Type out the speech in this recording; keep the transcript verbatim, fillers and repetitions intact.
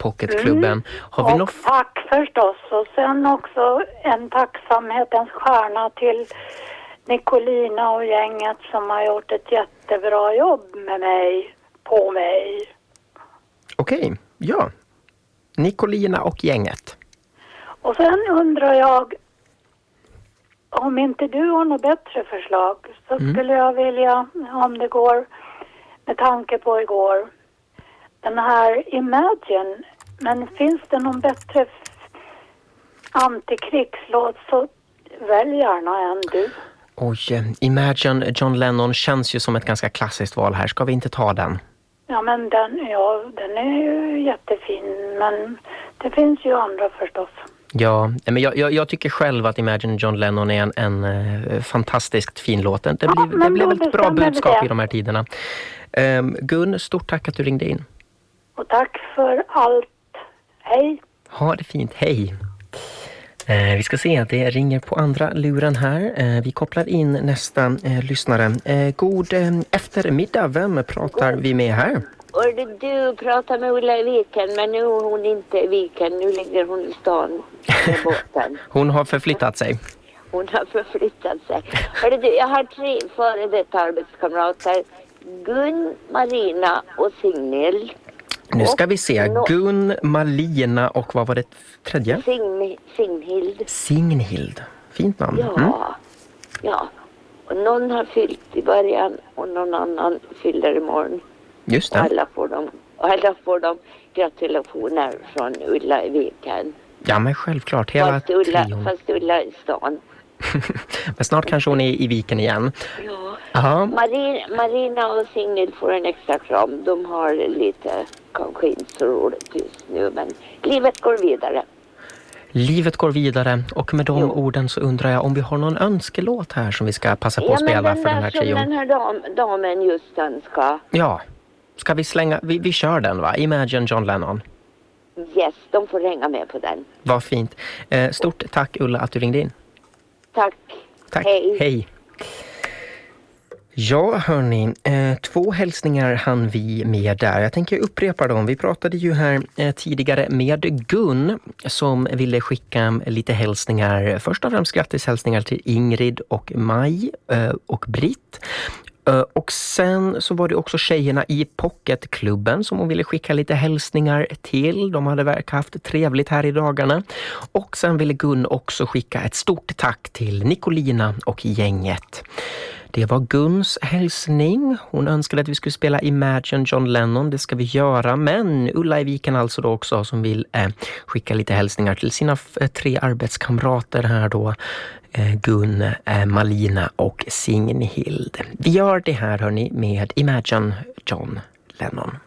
Pocketklubben. Mm. Har vi och något... tack förstås. Och sen också en tacksamhetens stjärna till Nicolina och gänget som har gjort ett jättebra jobb med mig, på mig. Okej, ja. Nicolina och gänget. Och sen undrar jag, om inte du har något bättre förslag så Mm. skulle jag vilja, om det går, med tanke på igår, den här Imagine, men finns det någon bättre f- antikrigslåt så välj gärna än du. Oj, Imagine John Lennon känns ju som ett ganska klassiskt val här. Ska vi inte ta den? Ja, men den, ja, den är ju jättefin, men det finns ju andra förstås. Ja, men jag, jag, jag tycker själv att Imagine John Lennon är en, en uh, fantastiskt fin låt. Det Ja, blev, det men blev då ett bra bestämmer vi budskap det. i de här tiderna. Um, Gun, stort tack att du ringde in. Och tack för allt. Hej! Ha det fint, hej! Eh, vi ska se att det ringer på andra luren här. Eh, vi kopplar in nästa eh, lyssnare. Eh, god eh, eftermiddag, vem pratar vi med här? Och du pratar med Ulla i Viken, men nu är hon inte i Viken. Nu ligger hon i stan med båten. Hon har förflyttat sig. Hon har förflyttat sig. Hörru du, jag har tre före detta arbetskamrater. Gun, Marina och Signhild. Nu ska vi se. Och- Gun, Malina och vad var det tredje? Sign, Signhild. Signhild. Fint namn. Ja, Mm. ja. Och någon har fyllt i början och någon annan fyller imorgon. Just Och det. alla får de, och alla får de gratulationer från Ulla i Viken. Ja, men självklart. Hela Fast Ulla, trion. fast Ulla i stan. Men snart kanske hon är i Viken igen. Ja. Aha. Marin, Marina och Signhild får en extra kram. De har lite, kanske inte så roligt just nu, men livet går vidare. Livet går vidare och med de Jo. orden så undrar jag om vi har någon önskelåt här som vi ska passa på att Ja, men spela den för den där här som trion. den här dam, damen just önskar. Ja, ska vi slänga, vi, vi kör den va? Imagine John Lennon. Yes, de får hänga med på den. Vad fint. Eh, stort tack Ulla att du ringde in. Tack. Tack. Hej. Hej. Ja, hörni, eh, två hälsningar hann vi med där. Jag tänker upprepa dem. Vi pratade ju här eh, tidigare med Gun som ville skicka lite hälsningar. Först och främst grattishälsningar till Ingrid och Maj eh, och Britt. Uh, och sen så var det också tjejerna i Pocketklubben som hon ville skicka lite hälsningar till. De hade verkligen haft trevligt här i dagarna. Och sen ville Gun också skicka ett stort tack till Nicolina och gänget. Det var Guns hälsning. Hon önskade att vi skulle spela Imagine John Lennon. Det ska vi göra. Men Ulla i Viken alltså då också som vill eh, skicka lite hälsningar till sina f- tre arbetskamrater här då. Eh, Gun, eh, Malina och Signhild. Vi gör det här hörni med Imagine John Lennon.